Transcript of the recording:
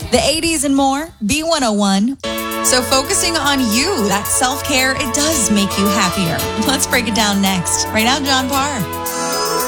The 80s and more, B101. So focusing on you, that self-care, it does make you happier. Let's break it down next. Right now, John Parr.